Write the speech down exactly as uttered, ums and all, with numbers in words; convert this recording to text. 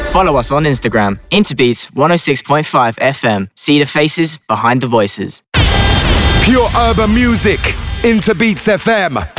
Follow us on Instagram, Interbeats one oh six point five F M. See the faces behind the voices. Pure urban music, Interbeats F M.